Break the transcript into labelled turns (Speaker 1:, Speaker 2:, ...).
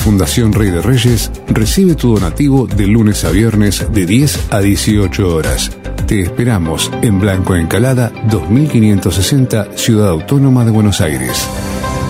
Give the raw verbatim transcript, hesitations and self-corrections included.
Speaker 1: Fundación Rey de Reyes recibe tu donativo de lunes a viernes de diez a dieciocho horas. Te esperamos en Blanco Encalada dos mil quinientos sesenta, Ciudad Autónoma de Buenos Aires.